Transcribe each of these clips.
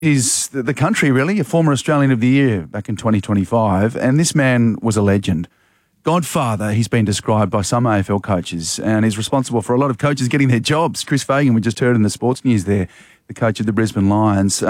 He's the country, really, a former Australian of the Year back in 2025. And this man was a legend. Godfather, he's been described by some AFL coaches, and he's responsible for a lot of coaches getting their jobs. Chris Fagan, we just heard in the sports news there, the coach of the Brisbane Lions.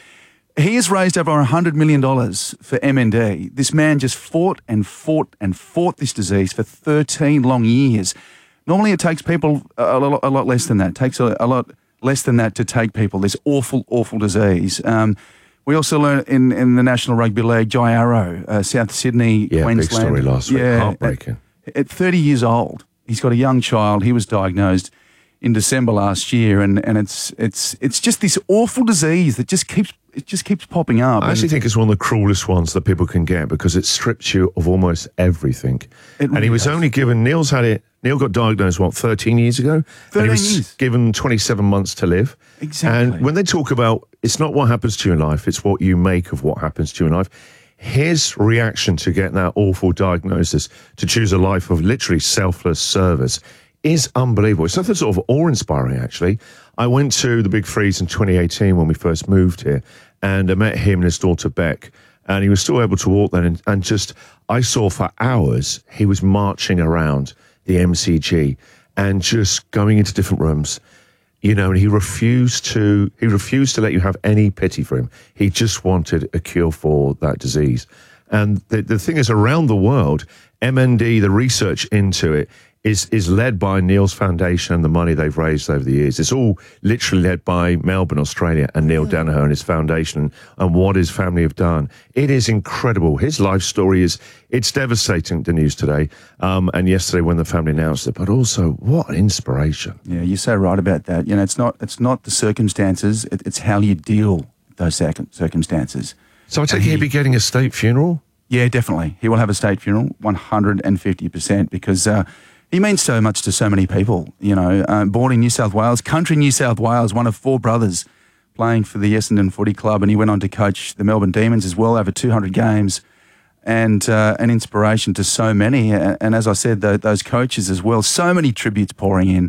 He has raised over $100 million for MND. This man just fought and fought and fought this disease for 13 long years. Normally it takes people a lot less than that. It takes a lot less than that to take people this awful, awful disease. We also learned in the National Rugby League, Jai Arrow, South Sydney, Queensland. Big story last week, heartbreaking. At 30 years old, he's got a young child. He was diagnosed in December last year, and it's just this awful disease that just keeps popping up. I actually think it's one of the cruelest ones that people can get because it strips you of almost everything. And he was only given, Neil got diagnosed, 13 years ago? 13 and he was years. given 27 months to live. Exactly. And when they talk about, it's not what happens to you in life, it's what you make of what happens to you in life. His reaction to getting that awful diagnosis, to choose a life of literally selfless service, is unbelievable. It's something sort of awe-inspiring, actually. I went to the Big Freeze in 2018 when we first moved here, and I met him and his daughter Beck, and he was still able to walk then, and just, I saw for hours, he was marching around the MCG and just going into different rooms, and he refused to let you have any pity for him. He just wanted a cure for that disease. And the thing is, around the world, MND, the research into it, is led by Neil's foundation and the money they've raised over the years. It's all literally led by Melbourne, Australia, and Neil Danaher and his foundation and what his family have done. It is incredible. His life story it's devastating, the news today, and yesterday when the family announced it, but also what an inspiration. Yeah, you're so right about that. It's not the circumstances, it's how you deal with those circumstances. So I take it he'll be getting a state funeral? Yeah, definitely. He will have a state funeral, 150%, because he means so much to so many people, born in New South Wales, country New South Wales, one of four brothers playing for the Essendon Footy Club, and he went on to coach the Melbourne Demons as well, over 200 games, and an inspiration to so many. And as I said, those coaches as well, so many tributes pouring in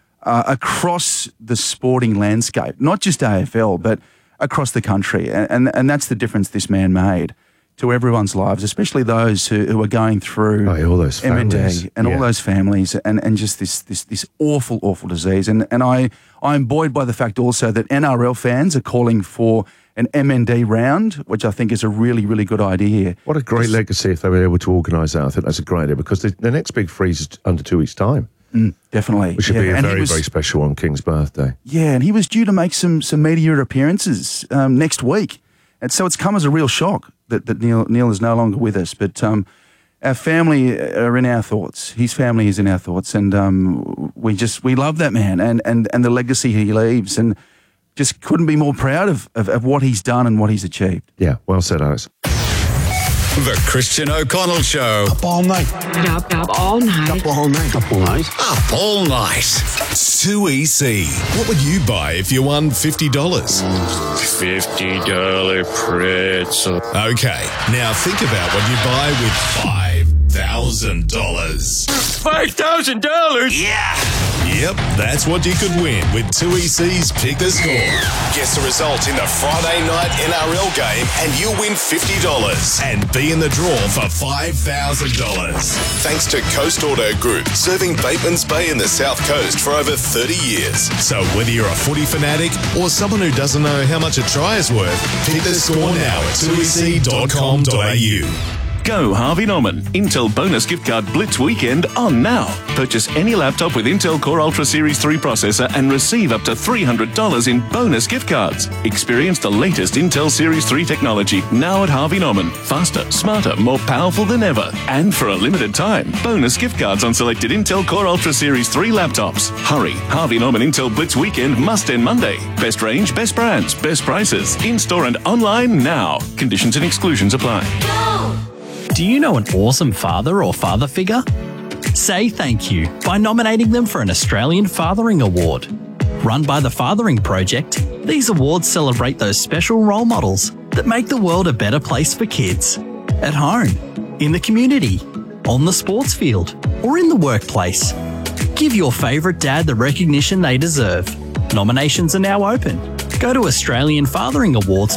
across the sporting landscape, not just AFL, but across the country. And that's the difference this man made to everyone's lives, especially those who are going through all those families. MND and all those families and just this awful, awful disease. And I'm buoyed by the fact also that NRL fans are calling for an MND round, which I think is a really, really good idea. What a great legacy if they were able to organise that. I think that's a great idea because the next big freeze is under 2 weeks' time. Definitely. Which should be a very, very special on King's birthday. Yeah, and he was due to make some media appearances next week. And so it's come as a real shock that Neil is no longer with us. But our family are in our thoughts. His family is in our thoughts. And we love that man and the legacy he leaves. And just couldn't be more proud of what he's done and what he's achieved. Yeah, well said, Alex. The Christian O'Connell Show. Up all night. Up all night. Up all night. Up all night. Up all night. 2EC. What would you buy if you won $50? $50 pretzel. Okay, now think about what you buy with $5,000. $5,000? Yeah! Yep, that's what you could win with 2EC's Pick the Score. Guess the result in the Friday night NRL game and you'll win $50 and be in the draw for $5,000. Thanks to Coast Auto Group, serving Bateman's Bay in the South Coast for over 30 years. So whether you're a footy fanatic or someone who doesn't know how much a try is worth, pick the score now at 2ec.com.au. Go Harvey Norman. Intel bonus gift card Blitz weekend on now. Purchase any laptop with Intel Core Ultra Series 3 processor and receive up to $300 in bonus gift cards. Experience the latest Intel Series 3 technology now at Harvey Norman. Faster, smarter, more powerful than ever. And for a limited time, bonus gift cards on selected Intel Core Ultra Series 3 laptops. Hurry. Harvey Norman Intel Blitz weekend must end Monday. Best range, best brands, best prices. In-store and online now. Conditions and exclusions apply. Do you know an awesome father or father figure? Say thank you by nominating them for an Australian Fathering Award. Run by the Fathering Project, these awards celebrate those special role models that make the world a better place for kids. At home, in the community, on the sports field, or in the workplace. Give your favourite dad the recognition they deserve. Nominations are now open. Go to Australian Fathering Awards